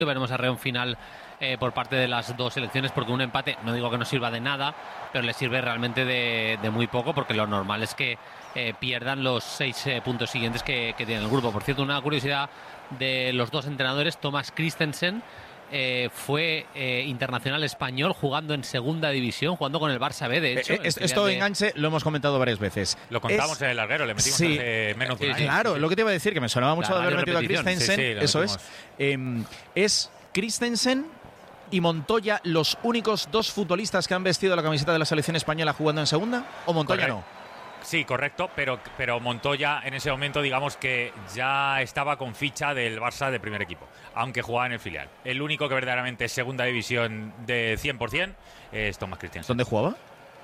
Veremos arreo final por parte de las dos selecciones, porque un empate, no digo que no sirva de nada, pero le sirve realmente de muy poco, porque lo normal es que pierdan los 6 puntos siguientes que tiene el grupo. Por cierto, una curiosidad de los dos entrenadores: Thomas Christensen fue internacional español jugando en segunda división, jugando con el Barça B, de hecho. Esto enganche lo hemos comentado varias veces. Lo contamos en el larguero, le metimos hace menos de un año. Claro, lo que te iba a decir, que me sonaba mucho de haber metido a Christensen. Sí, eso es. Es Christensen y Montoya los únicos dos futbolistas que han vestido la camiseta de la selección española jugando en segunda, ¿o Montoya no? Sí, correcto, pero Montoya en ese momento, digamos que ya estaba con ficha del Barça de primer equipo, aunque jugaba en el filial. El único que verdaderamente es segunda división de 100% es Thomas Christensen. ¿Dónde jugaba?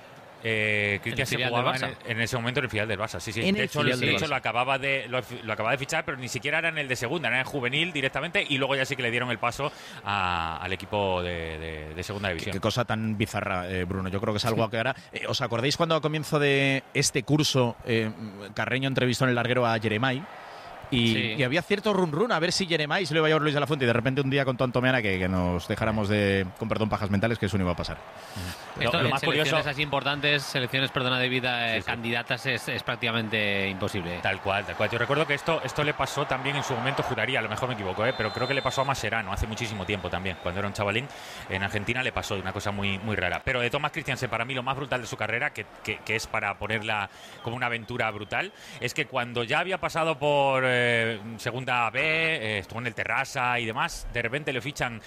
Christensen jugaba en ese momento en el filial del Barça, sí. De hecho lo acababa de fichar, pero ni siquiera era en el de segunda, era en el juvenil directamente, y luego ya sí que le dieron el paso al equipo de segunda división. Qué cosa tan bizarra, Bruno. Yo creo que es algo que ahora... ¿Os acordáis cuando a comienzo de este curso Carreño entrevistó en el larguero a Jeremai? Y había cierto run a ver si Jeremai se lo iba a llevar Luis de la Fuente, y de repente un día con Tonto Meana que nos dejáramos con perdón, pajas mentales, que eso no iba a pasar. Esto, lo más curioso, así importantes, selecciones, de vida candidatas, es prácticamente imposible. Tal cual. Yo recuerdo que esto le pasó también en su momento, juraría, a lo mejor me equivoco, pero creo que le pasó a Mascherano hace muchísimo tiempo también, cuando era un chavalín. En Argentina le pasó una cosa muy, muy rara. Pero de Thomas Christensen, para mí lo más brutal de su carrera, que es para ponerla como una aventura brutal, es que cuando ya había pasado por segunda B, estuvo en el Terrassa y demás, de repente le fichan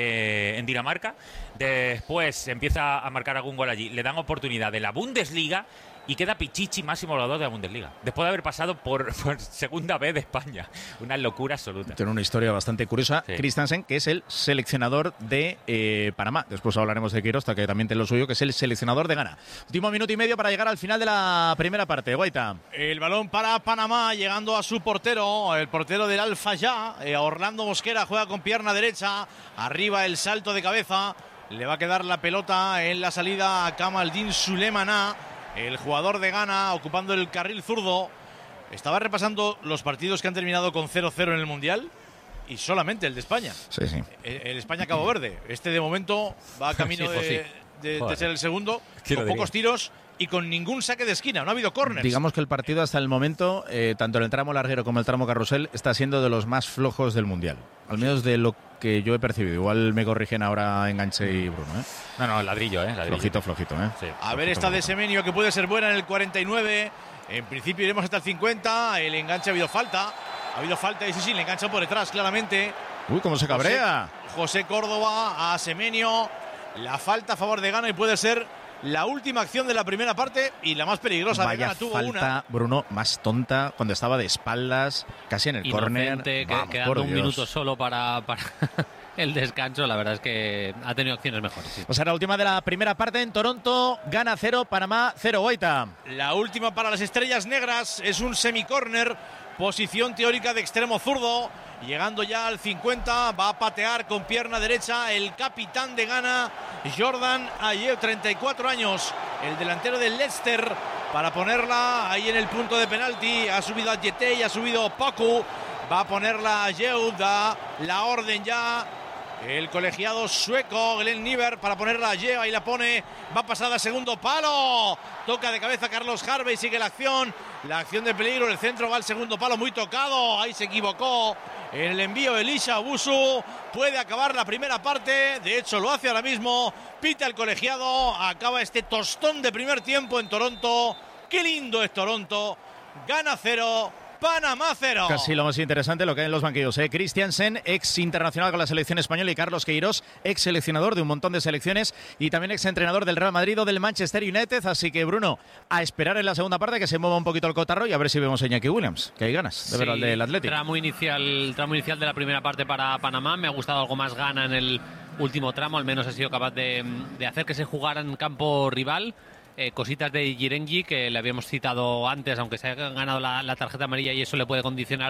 en Dinamarca, después empieza a marcar algún gol allí, le dan oportunidad de la Bundesliga y queda Pichichi máximo goleador de la Bundesliga, después de haber pasado por segunda B de España. Una locura absoluta. Tiene una historia bastante curiosa. Sí. Christensen, que es el seleccionador de Panamá. Después hablaremos de Quirosta, que también tiene lo suyo, que es el seleccionador de Ghana. Último minuto y medio para llegar al final de la primera parte. Guaita. El balón para Panamá, llegando a su portero, el portero del Al-Fayha, Orlando Mosquera, juega con pierna derecha, arriba el salto de cabeza, le va a quedar la pelota en la salida a Kamaldeen Sulemana, el jugador de Ghana, ocupando el carril zurdo. Estaba repasando los partidos que han terminado con 0-0 en el Mundial y solamente el de España. Sí. El España-Cabo Verde. Este de momento va a camino de ser el segundo, con pocos tiros y con ningún saque de esquina. No ha habido córners. Digamos que el partido hasta el momento, tanto en el tramo larguero como el tramo carrusel, está siendo de los más flojos del Mundial. Al menos de lo que yo he percibido. Igual me corrigen ahora Enganche y Bruno. No, ladrillo. Flojito. Sí, a ver esta de Semenyo, que puede ser buena en el 49. En principio iremos hasta el 50. El enganche, ha habido falta y sí, le engancha por detrás claramente. Uy, cómo se cabrea. José Córdoba a Semenyo. La falta a favor de Ghana y puede ser la última acción de la primera parte y la más peligrosa. Vaya de Ghana. Tuvo falta, una, Bruno, más tonta, cuando estaba de espaldas, casi en el córner. Quedando un minuto solo para el descanso. La verdad es que ha tenido opciones mejores. Sí. Pues la última de la primera parte en Toronto. Ghana 0, Panamá 0. Guaita. La última para las Estrellas Negras es un semicórner, posición teórica de extremo zurdo. Llegando ya al 50, va a patear con pierna derecha el capitán de Ghana, Jordan Ayew, 34 años, el delantero del Leicester, para ponerla ahí en el punto de penalti. Ha subido a Yete y ha subido Paku, va a ponerla Ayew, da la orden ya el colegiado sueco Glenn Niver para ponerla allí, ahí la pone, va pasada a segundo palo, toca de cabeza Carlos Harvey, sigue la acción de peligro, el centro va al segundo palo, muy tocado, ahí se equivocó en el envío Elisha Owusu, puede acabar la primera parte, de hecho lo hace ahora mismo, pita el colegiado, acaba este tostón de primer tiempo en Toronto. Qué lindo es Toronto. Ghana 0, Panamá 0. Casi lo más interesante lo que hay en los banquillos. Christiansen, ex internacional con la selección española, y Carlos Queiroz, ex seleccionador de un montón de selecciones y también ex entrenador del Real Madrid o del Manchester United. Así que, Bruno, a esperar en la segunda parte que se mueva un poquito el cotarro y a ver si vemos a Iñaki Williams, que hay ganas de ver al del Atlético. Tramo inicial de la primera parte para Panamá. Me ha gustado algo más Ghana en el último tramo, al menos ha sido capaz de hacer que se jugara en campo rival. Cositas de Yirengi, que le habíamos citado antes, aunque se ha ganado la tarjeta amarilla y eso le puede condicionar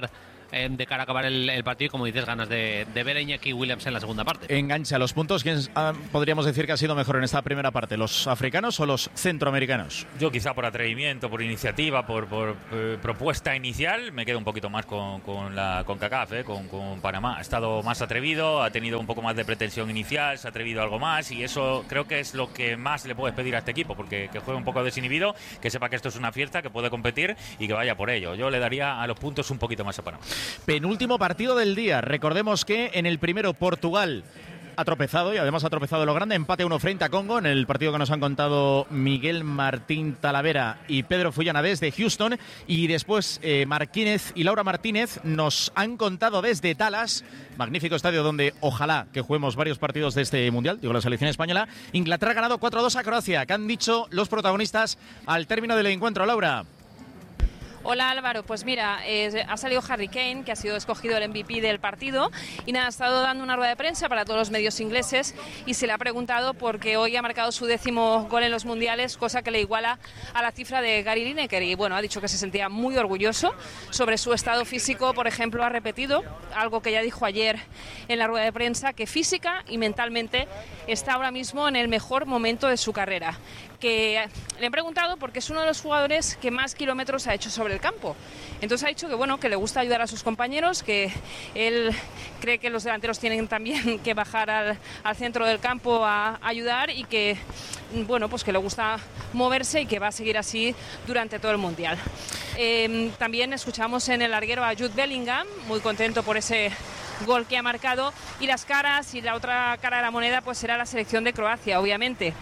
de cara a acabar el partido y, como dices, ganas de ver a Iñaki Williams en la segunda parte. Engancha los puntos. ¿Quién podríamos decir que ha sido mejor en esta primera parte? ¿Los africanos o los centroamericanos? Yo quizá por atrevimiento, por iniciativa, por propuesta inicial, me quedo un poquito más con CONCACAF, con Panamá. Ha estado más atrevido, ha tenido un poco más de pretensión inicial, se ha atrevido algo más, y eso creo que es lo que más le puedes pedir a este equipo, porque que juegue un poco desinhibido, que sepa que esto es una fiesta, que puede competir y que vaya por ello. Yo le daría a los puntos un poquito más a Panamá. Penúltimo partido del día. Recordemos que en el primero Portugal ha tropezado, y además ha tropezado lo grande, empate 1 frente a Congo en el partido que nos han contado Miguel Martín Talavera y Pedro Fullana desde Houston, y después Marquínez y Laura Martínez nos han contado desde Dallas, magnífico estadio donde ojalá que juguemos varios partidos de este Mundial, digo la selección española. Inglaterra ha ganado 4-2 a Croacia. ¿Qué han dicho los protagonistas al término del encuentro, Laura? Hola Álvaro, pues mira, ha salido Harry Kane, que ha sido escogido el MVP del partido, y nada, ha estado dando una rueda de prensa para todos los medios ingleses y se le ha preguntado porque hoy ha marcado su 10º gol en los mundiales, cosa que le iguala a la cifra de Gary Lineker, y bueno, ha dicho que se sentía muy orgulloso. Sobre su estado físico, por ejemplo, ha repetido algo que ya dijo ayer en la rueda de prensa, que física y mentalmente está ahora mismo en el mejor momento de su carrera. Que le han preguntado porque es uno de los jugadores que más kilómetros ha hecho sobre el campo. Entonces ha dicho que bueno, que le gusta ayudar a sus compañeros, que él cree que los delanteros tienen también que bajar al centro del campo a ayudar, y que bueno, pues que le gusta moverse y que va a seguir así durante todo el Mundial. También escuchamos en el larguero a Jude Bellingham, muy contento por ese gol que ha marcado, y las caras, y la otra cara de la moneda pues será la selección de Croacia, obviamente.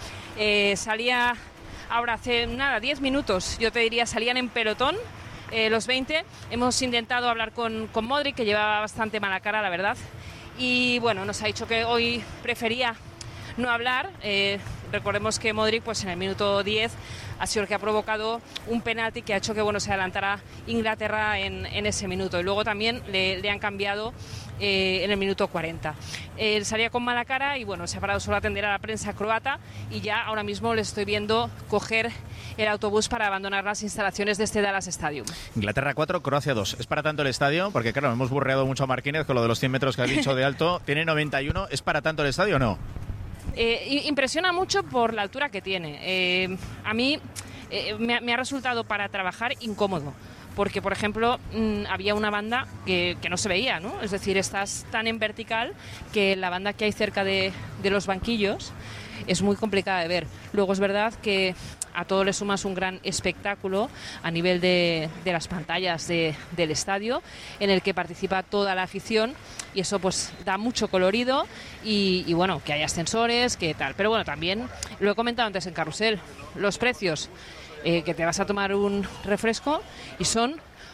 Salía ahora hace 10 minutos, yo te diría, salían en pelotón los 20. Hemos intentado hablar con Modric, que llevaba bastante mala cara, la verdad, y bueno, nos ha dicho que hoy prefería no hablar. Recordemos que Modric, pues en el minuto 10 ha sido el que ha provocado un penalti que ha hecho que bueno, se adelantara Inglaterra en ese minuto, y luego también le han cambiado en el minuto 40. Él salía con mala cara y bueno, se ha parado solo a atender a la prensa croata, y ya ahora mismo le estoy viendo coger el autobús para abandonar las instalaciones de este Dallas Stadium. Inglaterra 4, Croacia 2. ¿Es para tanto el estadio? Porque claro, hemos burreado mucho a Marquínez con lo de los 100 metros que ha dicho de alto. Tiene 91. ¿Es para tanto el estadio o no? Impresiona mucho por la altura que tiene. A mí me ha resultado para trabajar incómodo, porque por ejemplo había una banda que no se veía, ¿no? Es decir, estás tan en vertical que la banda que hay cerca de los banquillos es muy complicada de ver. Luego es verdad que a todo le sumas un gran espectáculo a nivel de las pantallas del estadio, en el que participa toda la afición, y eso pues da mucho colorido, y bueno, que hay ascensores, que tal. Pero bueno, también lo he comentado antes en Carrusel, los precios, que te vas a tomar un refresco y son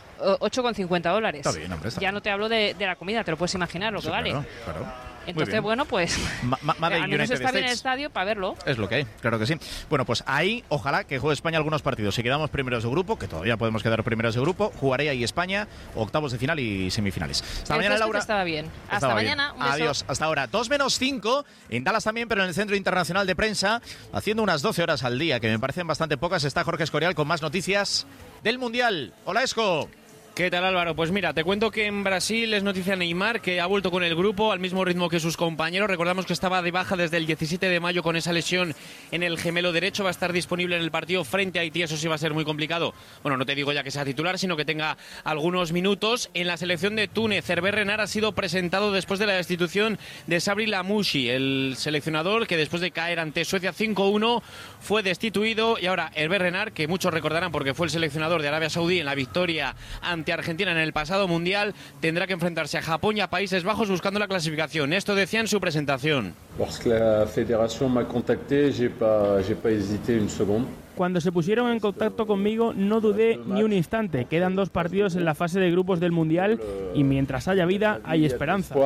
$8,50. Está bien, hombre, está ya no te hablo de la comida, te lo puedes imaginar lo que vale. Claro. Entonces, bueno, pues al menos está bien el estadio para verlo. Es lo que hay, claro que sí. Bueno, pues ahí ojalá que juegue España algunos partidos. Si quedamos primeros de grupo, que todavía podemos quedar primeros de grupo, jugaré ahí España, octavos de final y semifinales. Hasta mañana, Laura. Estaba bien. Hasta mañana. Un beso. Adiós. Hasta ahora. 2:05 en Dallas también, pero en el Centro Internacional de Prensa, haciendo unas 12 horas al día, que me parecen bastante pocas. Está Jorge Escorial con más noticias del Mundial. Hola, Esco. ¿Qué tal, Álvaro? Pues mira, te cuento que en Brasil es noticia Neymar, que ha vuelto con el grupo al mismo ritmo que sus compañeros. Recordamos que estaba de baja desde el 17 de mayo con esa lesión en el gemelo derecho. Va a estar disponible en el partido frente a Haití. Eso sí va a ser muy complicado. Bueno, no te digo ya que sea titular, sino que tenga algunos minutos. En la selección de Túnez, Hervé Renard ha sido presentado después de la destitución de Sabri Lamouchi, el seleccionador que después de caer ante Suecia 5-1 fue destituido. Y ahora Hervé Renard, que muchos recordarán porque fue el seleccionador de Arabia Saudí en la victoria ante Argentina en el pasado Mundial, tendrá que enfrentarse a Japón y a Países Bajos buscando la clasificación. Esto decía en su presentación. Cuando se pusieron en contacto conmigo no dudé ni un instante. Quedan 2 partidos en la fase de grupos del Mundial y mientras haya vida hay esperanza.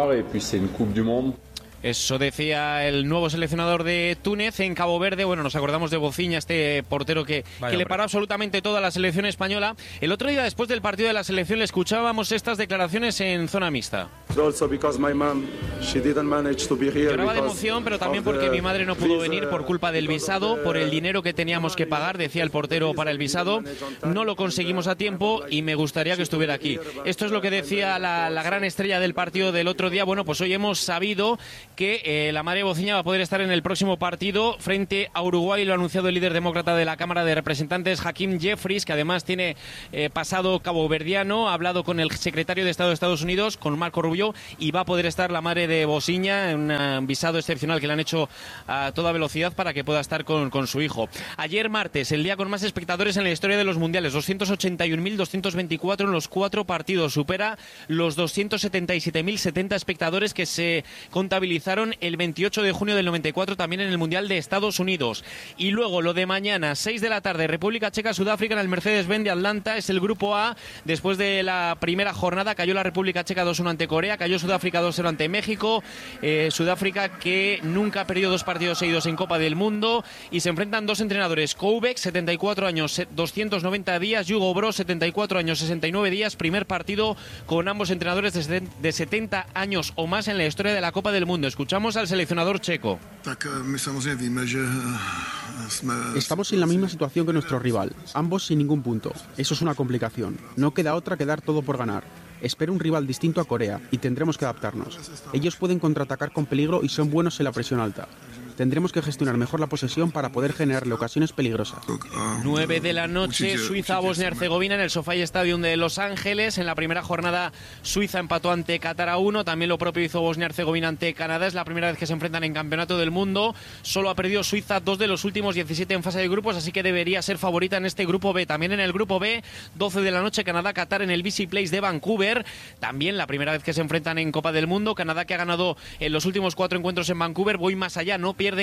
Eso decía el nuevo seleccionador de Túnez. En Cabo Verde, bueno, nos acordamos de Bociña, este portero que le paró absolutamente toda la selección española. El otro día, después del partido de la selección, le escuchábamos estas declaraciones en zona mixta. Lloraba de emoción, pero también porque mi madre no pudo venir por culpa del visado, por el dinero que teníamos que pagar, decía el portero, para el visado. No lo conseguimos a tiempo y me gustaría que estuviera aquí. Esto es lo que decía la gran estrella del partido del otro día. Bueno, pues hoy hemos sabido que la madre Bociña va a poder estar en el próximo partido frente a Uruguay. Lo ha anunciado el líder demócrata de la Cámara de Representantes, Hakeem Jeffries, que además tiene pasado caboverdiano. Ha hablado con el secretario de Estado de Estados Unidos, con Marco Rubio, y va a poder estar la madre de Bociña en un visado excepcional que le han hecho a toda velocidad para que pueda estar con su hijo. Ayer martes, el día con más espectadores en la historia de los mundiales, 281.224 en los 4 partidos, supera los 277.070 espectadores que se contabilizaron el 28 de junio del 94 también en el Mundial de Estados Unidos. Y luego lo de mañana, 6 de la tarde, República Checa, Sudáfrica en el Mercedes-Benz de Atlanta, es el grupo A. Después de la primera jornada cayó la República Checa 2-1 ante Corea, cayó Sudáfrica 2-0 ante México, Sudáfrica que nunca ha perdido 2 partidos seguidos en Copa del Mundo, y se enfrentan 2 entrenadores, Koubek, 74 años, 290 días, Hugo Broos, 74 años, 69 días, primer partido con ambos entrenadores de 70 años o más en la historia de la Copa del Mundo. Escuchamos al seleccionador checo. Estamos en la misma situación que nuestro rival, ambos sin ningún punto. Eso es una complicación. No queda otra que dar todo por ganar. Espero un rival distinto a Corea y tendremos que adaptarnos. Ellos pueden contraatacar con peligro y son buenos en la presión alta. Tendremos que gestionar mejor la posesión para poder generarle ocasiones peligrosas. 9 de la noche, Suiza-Bosnia-Herzegovina en el SoFi Stadium de Los Ángeles. En la primera jornada, Suiza empató ante Qatar 1. También lo propio hizo Bosnia-Herzegovina ante Canadá. Es la primera vez que se enfrentan en Campeonato del Mundo. Solo ha perdido Suiza 2 de los últimos 17 en fase de grupos, así que debería ser favorita en este grupo B. También en el grupo B, 12 de la noche, Canadá-Qatar en el BC Place de Vancouver. También la primera vez que se enfrentan en Copa del Mundo. Canadá, que ha ganado en los últimos 4 encuentros en Vancouver. Voy más allá, no pierde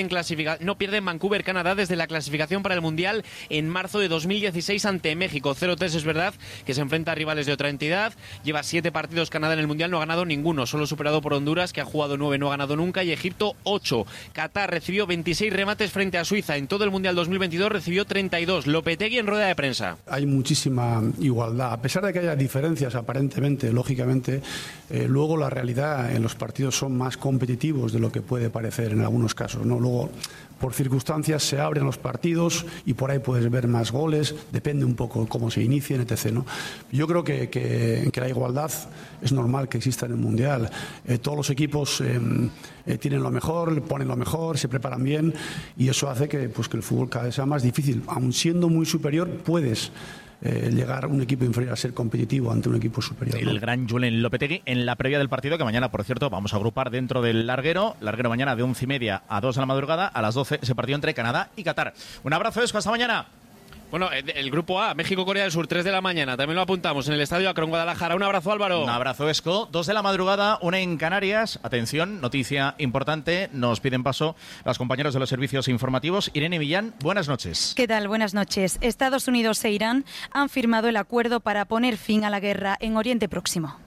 en Vancouver, Canadá, desde la clasificación para el Mundial en marzo de 2016 ante México. 0-3, es verdad que se enfrenta a rivales de otra entidad. Lleva 7 partidos Canadá en el Mundial, no ha ganado ninguno, solo superado por Honduras, que ha jugado 9, no ha ganado nunca, y Egipto 8. Qatar recibió 26 remates frente a Suiza. En todo el Mundial 2022 recibió 32. Lopetegui en rueda de prensa. Hay muchísima igualdad, a pesar de que haya diferencias aparentemente, lógicamente, luego la realidad en los partidos son más competitivos de lo que puede parecer en algunos casos, ¿no? Luego, por circunstancias, se abren los partidos y por ahí puedes ver más goles, depende un poco cómo se inicien, etc., ¿no? Yo creo que la igualdad es normal que exista en el Mundial. Todos los equipos tienen lo mejor, ponen lo mejor, se preparan bien, y eso hace que el fútbol cada vez sea más difícil. Aun siendo muy superior, puedes llegar un equipo inferior a ser competitivo ante un equipo superior, ¿no? El gran Julen Lopetegui en la previa del partido, que mañana, por cierto, vamos a agrupar dentro del larguero mañana de 11:30 a 2 de la madrugada, a las 12 ese partido entre Canadá y Qatar. Un abrazo, Esco, hasta mañana. Bueno, el grupo A, México-Corea del Sur, 3 de la mañana. También lo apuntamos en el Estadio Akron, Guadalajara. Un abrazo, Álvaro. Un abrazo, Esco. 2 de la madrugada, 1 en Canarias. Atención, noticia importante. Nos piden paso los compañeros de los servicios informativos. Irene Millán, buenas noches. ¿Qué tal? Buenas noches. Estados Unidos e Irán han firmado el acuerdo para poner fin a la guerra en Oriente Próximo.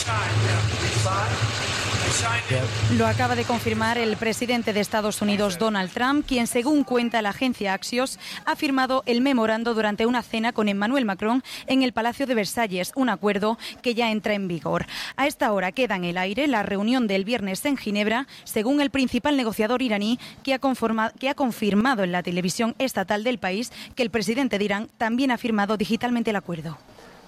Lo acaba de confirmar el presidente de Estados Unidos, Donald Trump, quien, según cuenta la agencia Axios, ha firmado el memorando durante una cena con Emmanuel Macron en el Palacio de Versalles, un acuerdo que ya entra en vigor. A esta hora queda en el aire la reunión del viernes en Ginebra, según el principal negociador iraní, que ha confirmado en la televisión estatal del país que el presidente de Irán también ha firmado digitalmente el acuerdo.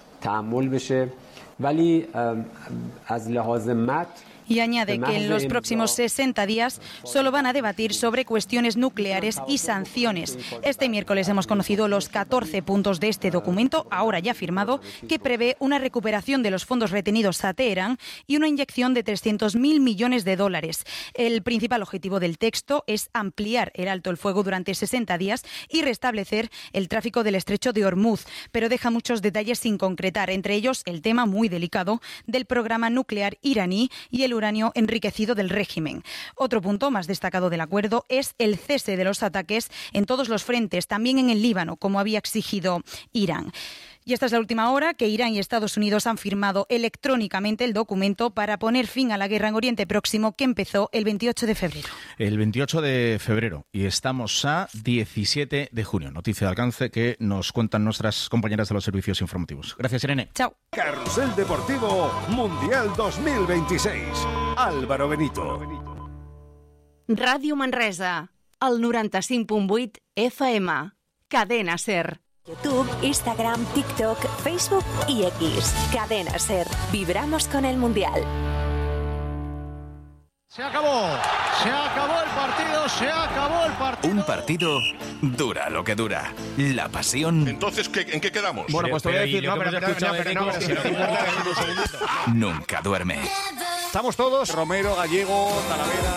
Y añade que en los próximos 60 días solo van a debatir sobre cuestiones nucleares y sanciones. Este miércoles hemos conocido los 14 puntos de este documento, ahora ya firmado, que prevé una recuperación de los fondos retenidos a Teherán y una inyección de 300.000 millones de dólares. El principal objetivo del texto es ampliar el alto el fuego durante 60 días y restablecer el tráfico del estrecho de Hormuz, pero deja muchos detalles sin concretar, entre ellos el tema muy delicado del programa nuclear iraní y el uranio enriquecido del régimen. Otro punto más destacado del acuerdo es el cese de los ataques en todos los frentes, también en el Líbano, como había exigido Irán. Y esta es la última hora que Irán y Estados Unidos han firmado electrónicamente el documento para poner fin a la guerra en Oriente Próximo que empezó el 28 de febrero. El 28 de febrero y estamos a 17 de junio. Noticia de alcance que nos cuentan nuestras compañeras de los servicios informativos. Gracias, Irene. Chao. Carrusel Deportivo Mundial 2026. Álvaro Benito. Ràdio Manresa, el 95.8 FM. Cadena SER. YouTube, Instagram, TikTok, Facebook y X. Cadena SER. Vibramos con el Mundial. Se acabó el partido, se acabó el partido. Un partido dura lo que dura. La pasión. Entonces, ¿en qué quedamos? Bueno, pues te voy a decir, Nunca duerme. Estamos todos, Romero, Gallego, Talavera.